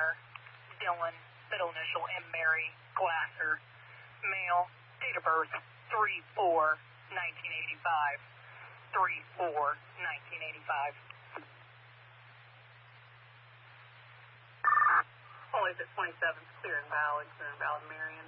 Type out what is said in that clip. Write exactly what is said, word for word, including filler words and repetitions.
Dylan, middle initial M. Mary Glasser, male, date of birth three four nineteen eighty-five, three four nineteen eighty-five. Only the twenty-seventh, clear and valid, clear and valid, Marion.